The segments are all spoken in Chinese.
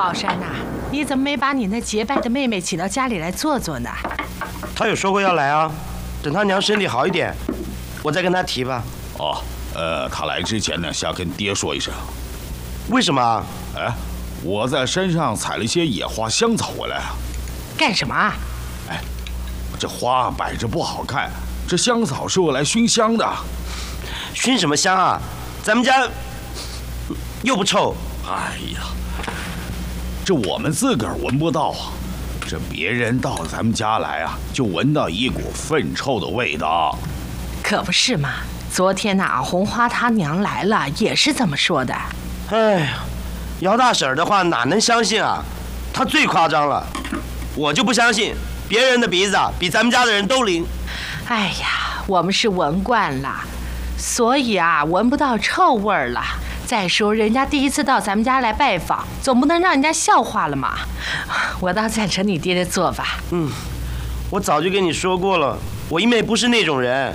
宝山呐，你怎么没把你那结拜的妹妹请到家里来坐坐呢？ 她有说过要来啊，等她娘身体好一点，我再跟她提吧。 哦，她来之前呢，先跟爹说一声。 为什么啊？ 哎，我在山上采了一些野花香草回来啊。 干什么啊？ 哎，这花摆着不好看，这香草是用来熏香的。 熏什么香啊？咱们家又不臭。 哎呀，这我们自个儿闻不到啊，这别人到咱们家来啊，就闻到一股粪臭的味道。 可不是嘛，昨天呐，红花她娘来了，也是这么说的。 哎呀，姚大婶的话哪能相信啊？她最夸张了，我就不相信别人的鼻子啊比咱们家的人都灵。 哎呀，我们是闻惯了，所以啊，闻不到臭味儿了。再说人家第一次到咱们家来拜访，总不能让人家笑话了嘛。我倒赞成你爹的做法。 我早就跟你说过了，我一妹不是那种人。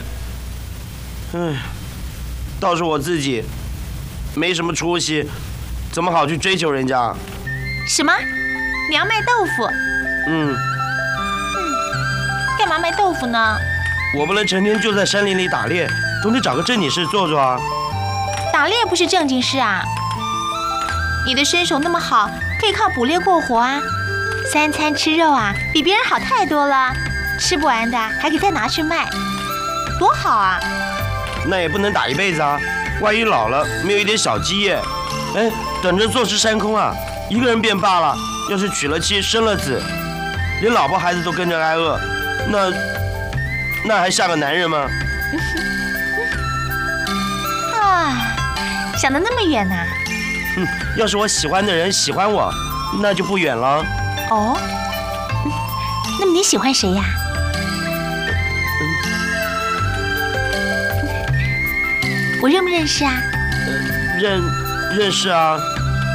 倒是我自己没什么出息，怎么好去追求人家？ 什么？娘卖豆腐？干嘛卖豆腐呢？ 我不能成天就在山林里打猎，总得找个正经事做做啊。 打猎不是正经事啊！你的身手那么好，可以靠捕猎过活啊。3餐吃肉啊，比别人好太多了。吃不完的还可以再拿去卖，多好啊！ 那也不能打一辈子啊，万一老了没有一点小基业，等着坐吃山空啊！一个人便罢了，要是娶了妻生了子，连老婆孩子都跟着挨饿，那还像个男人吗？ 想得那么远呐！ 要是我喜欢的人喜欢我，那就不远了。 哦，那么你喜欢谁呀？我认不认识啊？ 认识啊。